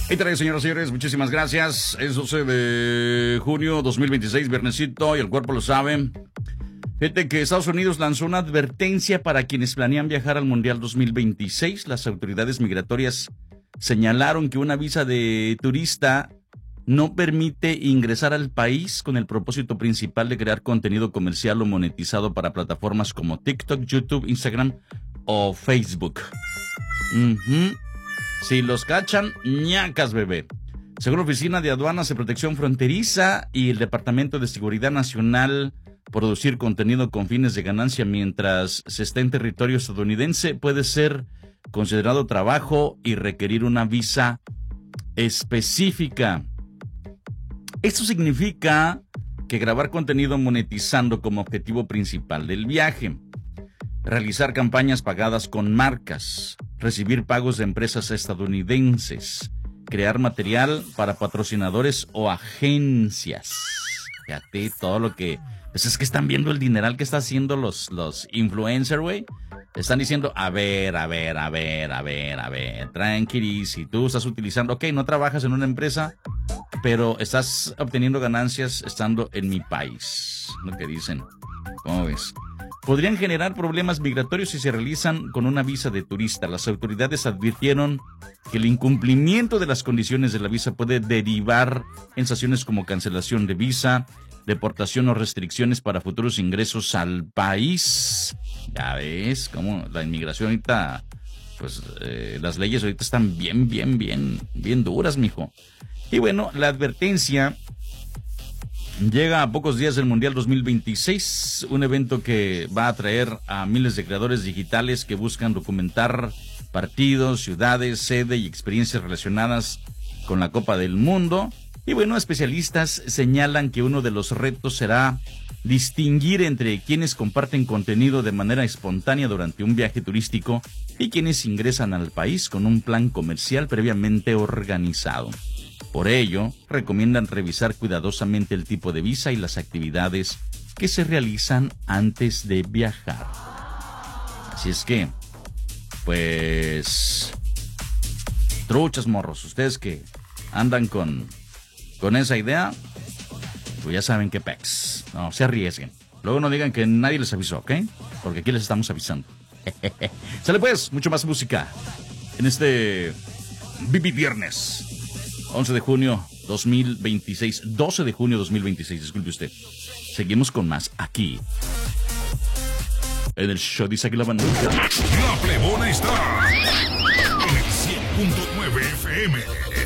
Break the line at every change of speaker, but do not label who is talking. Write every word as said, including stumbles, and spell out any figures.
Ahí trae, señoras y señores, muchísimas gracias. Es doce de junio dos mil veintiséis, viernesito, y el cuerpo lo sabe. Fíjate que Estados Unidos lanzó una advertencia para quienes planean viajar al Mundial dos mil veintiséis. Las autoridades migratorias señalaron que una visa de turista no permite ingresar al país con el propósito principal de crear contenido comercial o monetizado para plataformas como TikTok, YouTube, Instagram o Facebook. Uh-huh. Si los cachan, ñacas, bebé. Según la Oficina de Aduanas y Protección Fronteriza y el Departamento de Seguridad Nacional, producir contenido con fines de ganancia mientras se está en territorio estadounidense puede ser considerado trabajo y requerir una visa específica. Esto significa que grabar contenido monetizando como objetivo principal del viaje, realizar campañas pagadas con marcas, recibir pagos de empresas estadounidenses, crear material para patrocinadores o agencias. Fíjate todo lo que... Pues es que están viendo el dineral que están haciendo los, los influencers, güey. Están diciendo, a ver, a ver, a ver, a ver, a ver, tranquilo, si tú estás utilizando, ok, no trabajas en una empresa, pero estás obteniendo ganancias estando en mi país, lo que dicen. ¿Cómo ves? Podrían generar problemas migratorios si se realizan con una visa de turista. Las autoridades advirtieron que el incumplimiento de las condiciones de la visa puede derivar en sanciones como cancelación de visa, deportación o restricciones para futuros ingresos al país. Ya ves cómo la inmigración ahorita, pues eh, las leyes ahorita están bien, bien, bien, bien duras, mijo. Y bueno, la advertencia llega a pocos días del Mundial dos mil veintiséis, un evento que va a atraer a miles de creadores digitales que buscan documentar partidos, ciudades, sede y experiencias relacionadas con la Copa del Mundo. Y bueno, especialistas señalan que uno de los retos será distinguir entre quienes comparten contenido de manera espontánea durante un viaje turístico y quienes ingresan al país con un plan comercial previamente organizado. Por ello, recomiendan revisar cuidadosamente el tipo de visa y las actividades que se realizan antes de viajar. Así es que, pues, truchas, morros, ustedes que andan con, con esa idea, pues ya saben que pex, no se arriesguen. Luego no digan que nadie les avisó, ¿ok? Porque aquí les estamos avisando. Sale pues, mucho más música en este Vivi Viernes. once de junio dos mil veintiséis, doce de junio dos mil veintiséis, disculpe usted. Seguimos con más aquí en el show de Isaac La Bandera.
La Plebona está en el cien punto nueve F M.